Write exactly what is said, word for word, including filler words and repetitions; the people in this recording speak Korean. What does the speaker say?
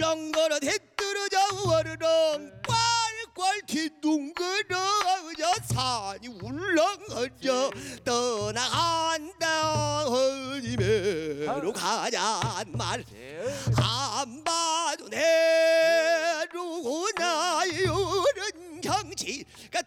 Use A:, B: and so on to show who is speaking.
A: 덩거러 대떨어져 워르렁 꽐꽐 뒤둥거려 산이 울렁거려 떠나간다 어디매로 가잔 말 안 봐도 내로구나 이런 경치가